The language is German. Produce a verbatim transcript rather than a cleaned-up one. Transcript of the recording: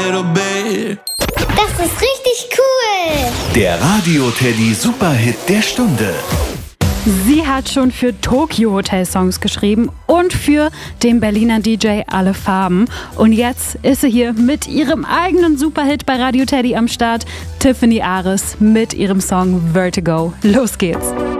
little bit. Das ist richtig cool. Der Radio Teddy Superhit der Stunde. Sie hat schon für Tokyo Hotel Songs geschrieben und für den Berliner D J Alle Farben. Und jetzt ist sie hier mit ihrem eigenen Superhit bei Radio Teddy am Start. Tiffany Ares mit ihrem Song Vertigo. Los geht's.